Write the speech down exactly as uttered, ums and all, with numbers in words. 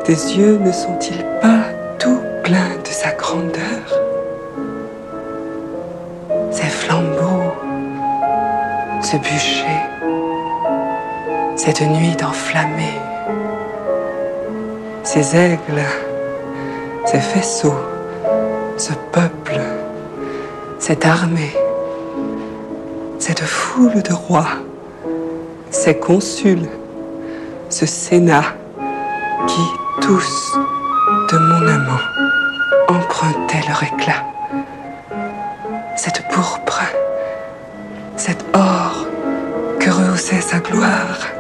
Tes yeux ne sont-ils pas tout pleins de sa grandeur? Ces flambeaux, ce bûcher, cette nuit enflammée, ces aigles, ces faisceaux, ce peuple, cette armée, cette foule de rois, ces consuls, ce sénat qui, tous, de mon amant, empruntaient leur éclat. Cette pourpre, cet or que rehaussait sa gloire.